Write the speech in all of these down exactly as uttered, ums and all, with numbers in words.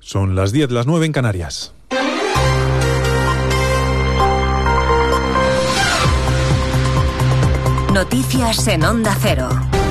Son las diez, las nueve en Canarias. Noticias en Onda Cero.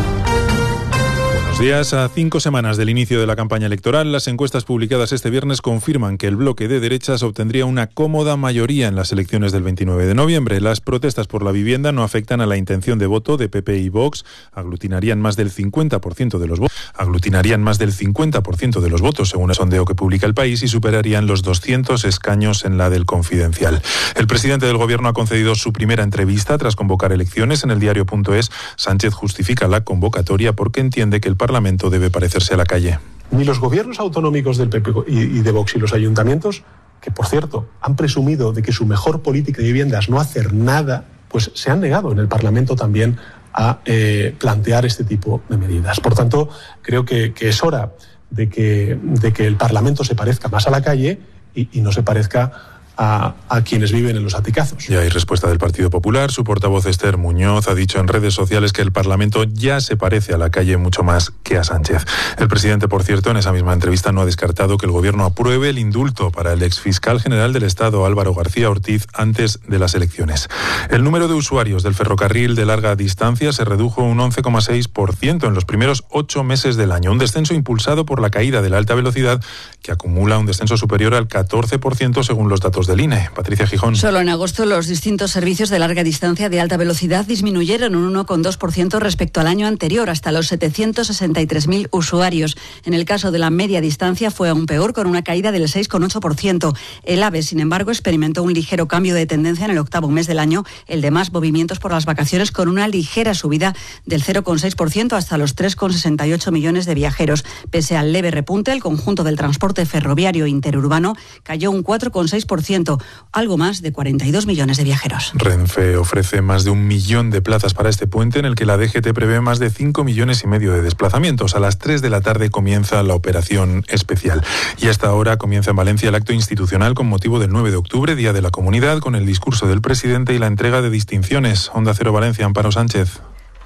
Buenos días. A cinco semanas del inicio de la campaña electoral, las encuestas publicadas este viernes confirman que el bloque de derechas obtendría una cómoda mayoría en las elecciones del veintinueve de noviembre. Las protestas por la vivienda no afectan a la intención de voto de P P y Vox. Aglutinarían más del cincuenta por ciento de los votos. Aglutinarían más del cincuenta por ciento de los votos, según el sondeo que publica El País, y superarían los doscientos escaños en la del Confidencial. El presidente del Gobierno ha concedido su primera entrevista tras convocar elecciones. En el diario punto es, Sánchez justifica la convocatoria porque entiende que el Parlamento debe parecerse a la calle. Ni los gobiernos autonómicos del P P y de Vox y los ayuntamientos, que por cierto han presumido de que su mejor política de vivienda es no hacer nada, pues se han negado en el Parlamento también a eh, plantear este tipo de medidas. Por tanto, creo que, que es hora de que, de que el Parlamento se parezca más a la calle y, y no se parezca A, a quienes viven en los aticazos. Ya hay respuesta del Partido Popular. Su portavoz Esther Muñoz ha dicho en redes sociales que el Parlamento ya se parece a la calle mucho más que a Sánchez. El presidente, por cierto, en esa misma entrevista no ha descartado que el Gobierno apruebe el indulto para el exfiscal general del Estado, Álvaro García Ortiz, antes de las elecciones. El número de usuarios del ferrocarril de larga distancia se redujo un once coma seis por ciento en los primeros ocho meses del año, un descenso impulsado por la caída de la alta velocidad, que acumula un descenso superior al catorce por ciento según los datos del I N E. Patricia Gijón. Solo en agosto los distintos servicios de larga distancia de alta velocidad disminuyeron un uno coma dos por ciento respecto al año anterior, hasta los setecientos sesenta y tres mil usuarios. En el caso de la media distancia fue aún peor, con una caída del seis coma ocho por ciento. El AVE, sin embargo, experimentó un ligero cambio de tendencia en el octavo mes del año, el de más movimientos por las vacaciones, con una ligera subida del cero coma seis por ciento hasta los tres coma sesenta y ocho millones de viajeros. Pese al leve repunte, el conjunto del transporte ferroviario interurbano cayó un cuatro coma seis por ciento, algo más de cuarenta y dos millones de viajeros. Renfe ofrece más de un millón de plazas para este puente, en el que la D G T prevé más de cinco millones y medio de desplazamientos. A las tres de la tarde comienza la operación especial. Y hasta ahora comienza en Valencia el acto institucional con motivo del nueve de octubre, Día de la Comunidad, con el discurso del presidente y la entrega de distinciones. Onda Cero Valencia, Amparo Sánchez.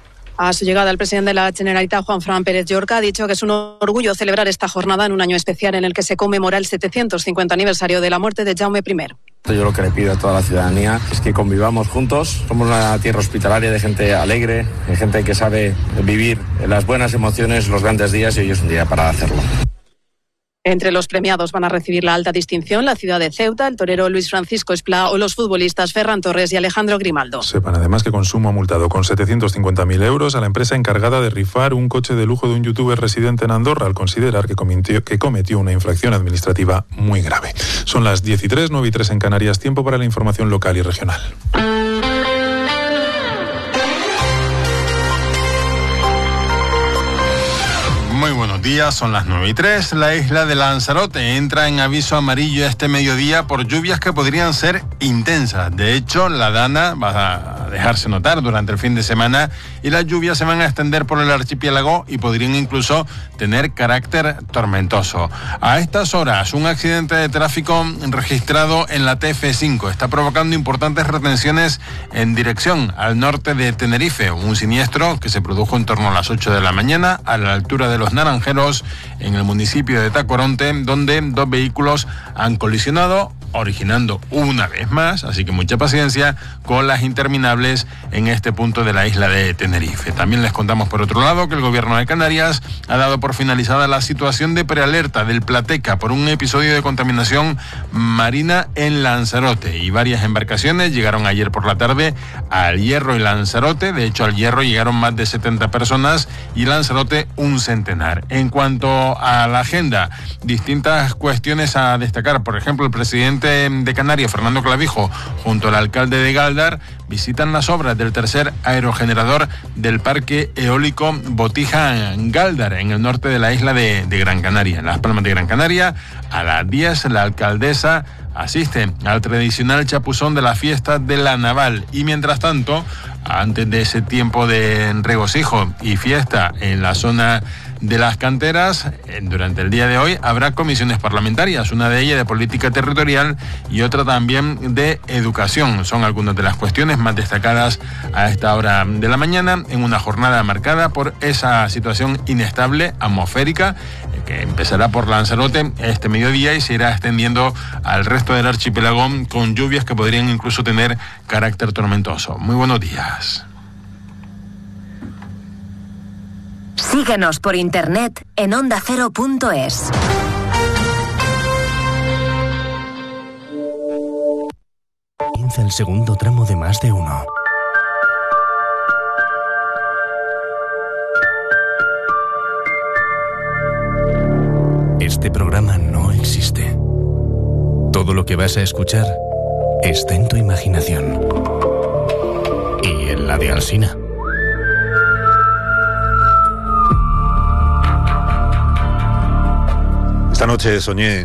A su llegada, el presidente de la Generalitat, Juanfran Pérez Llorca, ha dicho que es un orgullo celebrar esta jornada en un año especial en el que se conmemora el setecientos cincuenta aniversario de la muerte de Jaume primero. Yo lo que le pido a toda la ciudadanía es que convivamos juntos. Somos una tierra hospitalaria de gente alegre, de gente que sabe vivir las buenas emociones, los grandes días, y hoy es un día para hacerlo. Entre los premiados van a recibir la alta distinción la ciudad de Ceuta, el torero Luis Francisco Esplá o los futbolistas Ferran Torres y Alejandro Grimaldo. Sepan además que Consumo ha multado con setecientos cincuenta mil euros a la empresa encargada de rifar un coche de lujo de un youtuber residente en Andorra, al considerar que cometió, que cometió una infracción administrativa muy grave. Son las diez y tres, nueve y tres en Canarias. Tiempo para la información local y regional. Muy buenos días, son las nueve y tres. La isla de Lanzarote entra en aviso amarillo este mediodía por lluvias que podrían ser intensas. De hecho, la dana va a dejarse notar durante el fin de semana y las lluvias se van a extender por el archipiélago y podrían incluso tener carácter tormentoso. A estas horas, un accidente de tráfico registrado en la T F cinco está provocando importantes retenciones en dirección al norte de Tenerife. Un siniestro que se produjo en torno a las ocho de la mañana a la altura de los Naranjeros, en el municipio de Tacoronte, donde dos vehículos han colisionado, originando una vez más, así que mucha paciencia, colas interminables en este punto de la isla de Tenerife. También les contamos, por otro lado, que el gobierno de Canarias ha dado por finalizada la situación de prealerta del Plateca por un episodio de contaminación marina en Lanzarote, y varias embarcaciones llegaron ayer por la tarde al Hierro y Lanzarote. De hecho, al Hierro llegaron más de setenta personas y Lanzarote un centenar. En cuanto a la agenda, distintas cuestiones a destacar. Por ejemplo, el presidente de Canarias, Fernando Clavijo, junto al alcalde de Galdar, visitan las obras del tercer aerogenerador del parque eólico Botija Galdar, en el norte de la isla de, de Gran Canaria, en Las Palmas de Gran Canaria. A las diez, la alcaldesa asiste al tradicional chapuzón de la fiesta de la Naval. Y mientras tanto, antes de ese tiempo de regocijo y fiesta en la zona de las canteras, durante el día de hoy habrá comisiones parlamentarias, una de ellas de política territorial y otra también de educación. Son algunas de las cuestiones más destacadas a esta hora de la mañana, en una jornada marcada por esa situación inestable atmosférica que empezará por Lanzarote este mediodía y se irá extendiendo al resto del archipiélago con lluvias que podrían incluso tener carácter tormentoso. Muy buenos días. Síguenos por internet en onda cero punto es. Comienza el segundo tramo de Más de Uno. Este programa no existe. Todo lo que vas a escuchar está en tu imaginación. Y en la de Alsina. Esta noche soñé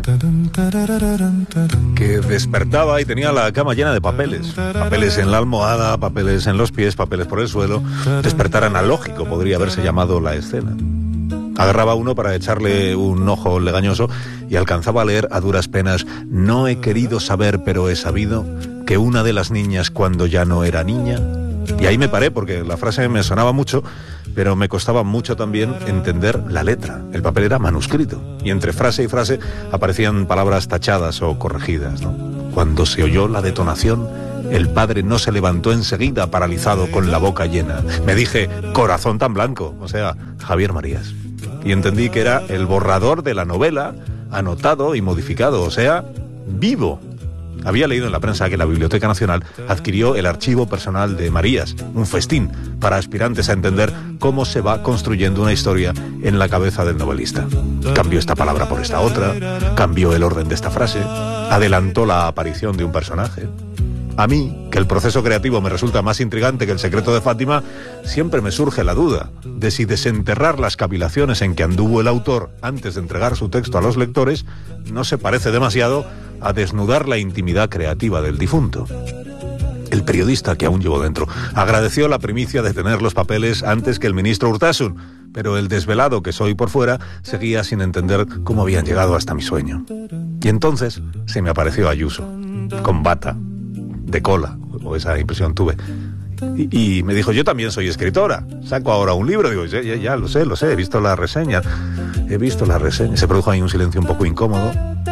que despertaba y tenía la cama llena de papeles. Papeles en la almohada, papeles en los pies, papeles por el suelo. Despertar analógico podría haberse llamado la escena. Agarraba uno para echarle un ojo legañoso y alcanzaba a leer a duras penas: no he querido saber, pero he sabido que una de las niñas cuando ya no era niña. Y ahí me paré porque la frase me sonaba mucho, pero me costaba mucho también entender la letra. El papel era manuscrito y entre frase y frase aparecían palabras tachadas o corregidas, ¿no? Cuando se oyó la detonación, el padre no se levantó enseguida, paralizado, con la boca llena. Me dije: corazón tan blanco, o sea, Javier Marías. Y entendí que era el borrador de la novela, anotado y modificado, o sea, vivo. Había leído en la prensa que la Biblioteca Nacional adquirió el archivo personal de Marías, un festín para aspirantes a entender cómo se va construyendo una historia en la cabeza del novelista. Cambió esta palabra por esta otra, cambió el orden de esta frase, adelantó la aparición de un personaje. A mí, que el proceso creativo me resulta más intrigante que el secreto de Fátima, siempre me surge la duda de si desenterrar las cavilaciones en que anduvo el autor antes de entregar su texto a los lectores no se parece demasiado a desnudar la intimidad creativa del difunto. El periodista, que aún llevo dentro, agradeció la primicia de tener los papeles antes que el ministro Urtasun, pero el desvelado que soy por fuera seguía sin entender cómo habían llegado hasta mi sueño. Y entonces se me apareció Ayuso, con bata, de cola, o esa impresión tuve, y, y me dijo: yo también soy escritora, saco ahora un libro. Digo: ya, ya, ya, lo sé, lo sé, he visto la reseña, he visto la reseña. Se produjo ahí un silencio un poco incómodo.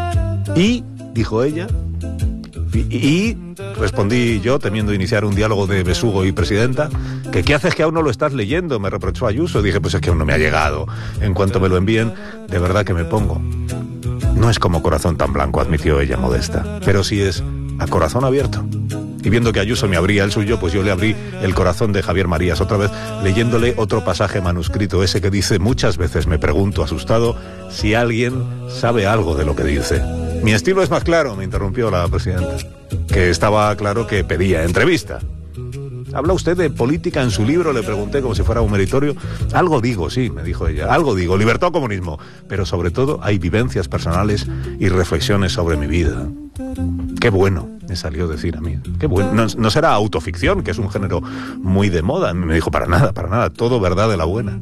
Y, dijo ella, y, y respondí yo, temiendo iniciar un diálogo de besugo y presidenta, que ¿qué haces que aún no lo estás leyendo?, me reprochó Ayuso. Dije: pues es que aún no me ha llegado, en cuanto me lo envíen, de verdad que me pongo. No es como Corazón tan blanco, admitió ella modesta, pero sí es a corazón abierto. Y viendo que Ayuso me abría el suyo, pues yo le abrí el corazón de Javier Marías otra vez, leyéndole otro pasaje manuscrito, ese que dice: muchas veces me pregunto asustado si alguien sabe algo de lo que dice. Mi estilo es más claro, me interrumpió la presidenta, que estaba claro que pedía entrevista. ¿Habla usted de política en su libro?, le pregunté como si fuera un meritorio. Algo digo, sí, me dijo ella, algo digo, libertad o comunismo, pero sobre todo hay vivencias personales y reflexiones sobre mi vida. Qué bueno, me salió decir a mí. Qué bueno. No, no será autoficción, que es un género muy de moda. Me dijo: para nada, para nada, todo verdad de la buena.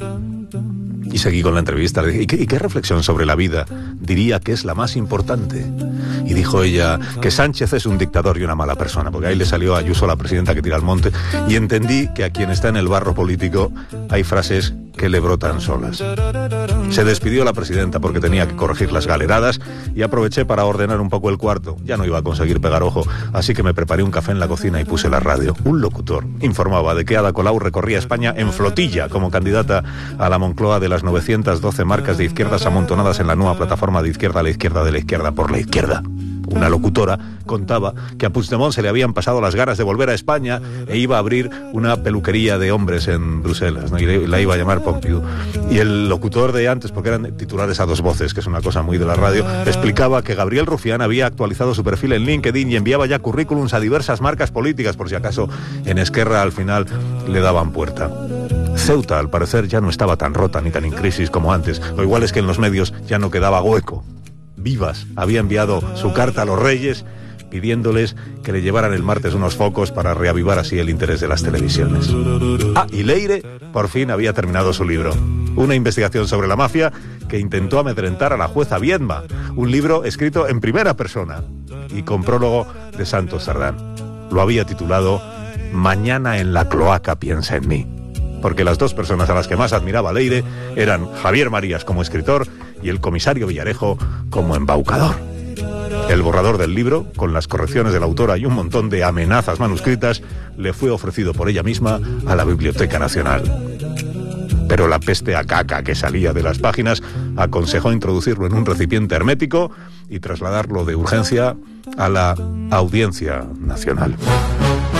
Y seguí con la entrevista. Le dije: ¿y qué, y qué reflexión sobre la vida diría que es la más importante? Y dijo ella que Sánchez es un dictador y una mala persona, porque ahí le salió a Ayuso, la presidenta que tira al monte, y entendí que a quien está en el barro político hay frases que le brotan solas. Se despidió la presidenta porque tenía que corregir las galeradas y aproveché para ordenar un poco el cuarto. Ya no iba a conseguir pegar ojo, así que me preparé un café en la cocina y puse la radio. Un locutor informaba de que Ada Colau recorría España en flotilla como candidata a la Moncloa de las novecientas doce marcas de izquierdas amontonadas en la nueva plataforma de izquierda a la izquierda de la izquierda por la izquierda. Una locutora contaba que a Puigdemont se le habían pasado las ganas de volver a España e iba a abrir una peluquería de hombres en Bruselas, ¿no? Y la iba a llamar Pompidou. Y el locutor de antes, porque eran titulares a dos voces, que es una cosa muy de la radio, explicaba que Gabriel Rufián había actualizado su perfil en LinkedIn y enviaba ya currículums a diversas marcas políticas, por si acaso en Esquerra al final le daban puerta. Ceuta, al parecer, ya no estaba tan rota ni tan en crisis como antes, o igual es que en los medios ya no quedaba hueco. Vivas había enviado su carta a los Reyes pidiéndoles que le llevaran el martes unos focos para reavivar así el interés de las televisiones. Ah, y Leire por fin había terminado su libro, una investigación sobre la mafia que intentó amedrentar a la jueza Viedma, un libro escrito en primera persona y con prólogo de Santos Sardán. Lo había titulado Mañana en la cloaca piensa en mí, porque las dos personas a las que más admiraba Leire eran Javier Marías como escritor y el comisario Villarejo como embaucador. El borrador del libro, con las correcciones de la autora y un montón de amenazas manuscritas, le fue ofrecido por ella misma a la Biblioteca Nacional. Pero la peste a caca que salía de las páginas aconsejó introducirlo en un recipiente hermético y trasladarlo de urgencia a la Audiencia Nacional.